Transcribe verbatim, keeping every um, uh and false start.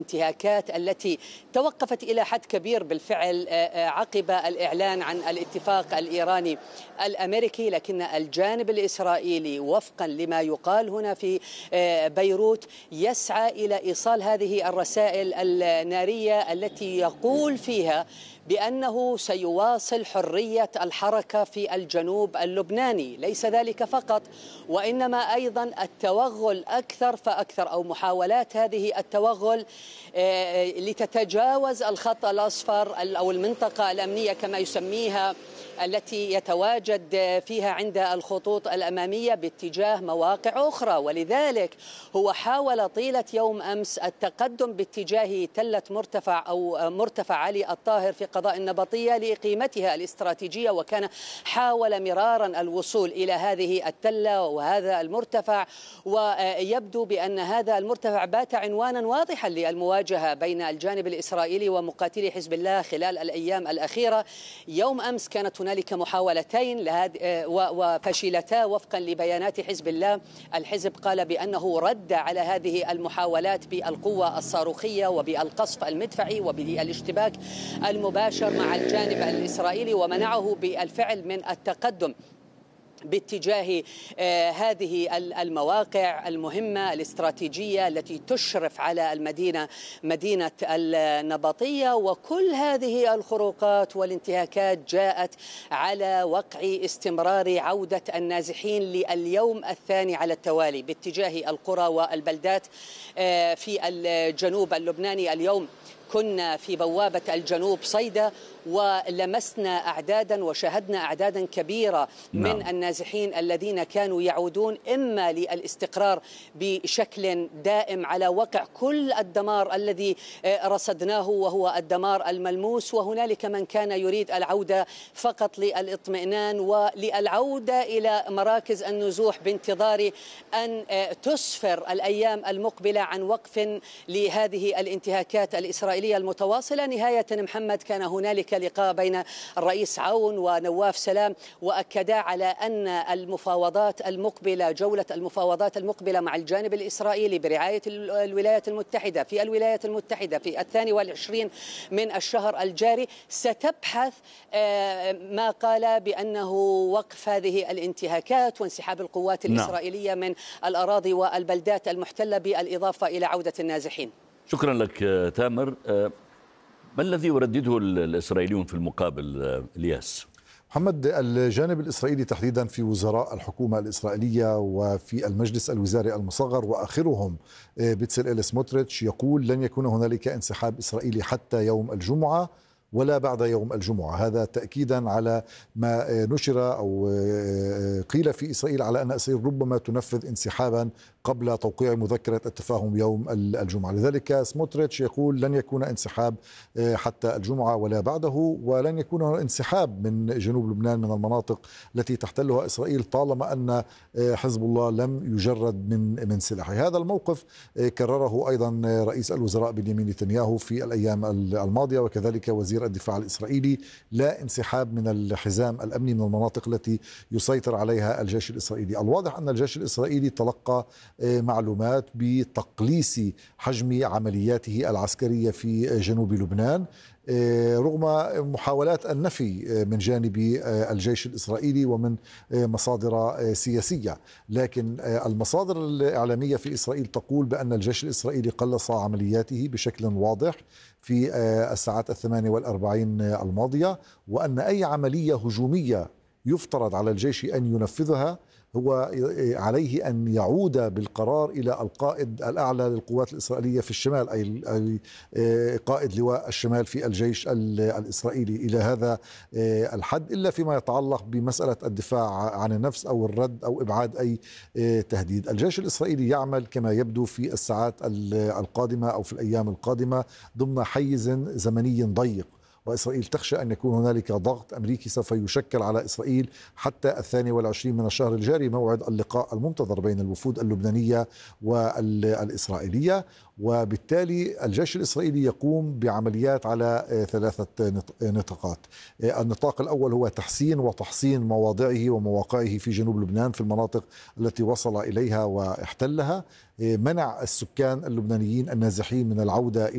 الانتهاكات التي توقفت إلى حد كبير بالفعل عقب الإعلان عن الاتفاق الإيراني الأمريكي، لكن الجانب الإسرائيلي وفقا لما يقال هنا في بيروت يسعى إلى إيصال هذه الرسائل النارية التي يقول فيها بأنه سيواصل حرية الحركة في الجنوب اللبناني. ليس ذلك فقط، وإنما أيضا التوغل أكثر فأكثر، أو محاولات هذه التوغل لتتجاوز الخط الأصفر أو المنطقة الأمنية كما يسميها، التي يتواجد فيها عند الخطوط الأمامية باتجاه مواقع أخرى. ولذلك هو حاول طيلة يوم أمس التقدم باتجاه تلة مرتفع أو مرتفع علي الطاهر في قضاء النبطية لقيمتها الاستراتيجية، وكان حاول مرارا الوصول إلى هذه التلة وهذا المرتفع، ويبدو بأن هذا المرتفع بات عنوانا واضحا للمواجهة بين الجانب الإسرائيلي ومقاتلي حزب الله خلال الأيام الأخيرة. يوم أمس كانت هنالك محاولتين وفشلتا وفقا لبيانات حزب الله. الحزب قال بأنه رد على هذه المحاولات بالقوة الصاروخية وبالقصف المدفعي وبالاشتباك المباشر مع الجانب الإسرائيلي، ومنعه بالفعل من التقدم باتجاه آه هذه المواقع المهمة الاستراتيجية التي تشرف على المدينة مدينة النبطية. وكل هذه الخروقات والانتهاكات جاءت على وقع استمرار عودة النازحين لليوم الثاني على التوالي باتجاه القرى والبلدات آه في الجنوب اللبناني. اليوم كنا في بوابة الجنوب صيدا ولمسنا أعدادا وشاهدنا أعدادا كبيرة من نعم. النازحين الذين كانوا يعودون إما للاستقرار بشكل دائم على وقع كل الدمار الذي رصدناه وهو الدمار الملموس، وهنالك من كان يريد العودة فقط للاطمئنان وللعودة إلى مراكز النزوح بانتظار أن تسفر الأيام المقبلة عن وقف لهذه الانتهاكات الإسرائيلية المتواصلة. نهاية محمد كان هنالك لقاء بين الرئيس عون ونواف سلام، وأكدا على أن المفاوضات المقبلة جولة المفاوضات المقبلة مع الجانب الإسرائيلي برعاية الولايات المتحدة في الولايات المتحدة في الثاني والعشرين من الشهر الجاري ستبحث ما قال بأنه وقف هذه الانتهاكات وانسحاب القوات الإسرائيلية من الأراضي والبلدات المحتلة، بالإضافة إلى عودة النازحين. شكرا لك تامر. ما الذي يردده الإسرائيليون في المقابل الياس؟ محمد، الجانب الإسرائيلي تحديدا في وزراء الحكومة الإسرائيلية وفي المجلس الوزاري المصغر وآخرهم بيتسليل سموتريتش يقول لن يكون هنالك انسحاب إسرائيلي حتى يوم الجمعة ولا بعد يوم الجمعة. هذا تأكيدا على ما نشر أو قيل في إسرائيل على أن إسرائيل ربما تنفذ انسحابا قبل توقيع مذكرة التفاهم يوم الجمعة. لذلك سموتريتش يقول لن يكون انسحاب حتى الجمعة ولا بعده، ولن يكون انسحاب من جنوب لبنان من المناطق التي تحتلها إسرائيل طالما أن حزب الله لم يجرد من من سلاحه. هذا الموقف كرره أيضا رئيس الوزراء بنيامين نتنياهو في الأيام الماضية، وكذلك وزير الدفاع الإسرائيلي. لا انسحاب من الحزام الأمني من المناطق التي يسيطر عليها الجيش الإسرائيلي. الواضح أن الجيش الإسرائيلي تلقى معلومات بتقليص حجم عملياته العسكرية في جنوب لبنان رغم محاولات النفي من جانب الجيش الإسرائيلي ومن مصادر سياسية. لكن المصادر الإعلامية في إسرائيل تقول بأن الجيش الإسرائيلي قلص عملياته بشكل واضح في الساعات الثمانية والأربعين الماضية، وأن أي عملية هجومية يفترض على الجيش أن ينفذها هو عليه أن يعود بالقرار إلى القائد الأعلى للقوات الإسرائيلية في الشمال، أي قائد لواء الشمال في الجيش الإسرائيلي إلى هذا الحد، إلا فيما يتعلق بمسألة الدفاع عن النفس أو الرد أو إبعاد أي تهديد. الجيش الإسرائيلي يعمل كما يبدو في الساعات القادمة أو في الأيام القادمة ضمن حيز زمني ضيق، وإسرائيل تخشى أن يكون هنالك ضغط أمريكي سوف يشكل على إسرائيل حتى الثاني والعشرين من الشهر الجاري، موعد اللقاء المنتظر بين الوفود اللبنانية والإسرائيلية. وبالتالي الجيش الإسرائيلي يقوم بعمليات على ثلاثة نطاقات. النطاق الأول هو تحسين وتحصين مواضعه ومواقعه في جنوب لبنان في المناطق التي وصل إليها واحتلها، منع السكان اللبنانيين النازحين من العودة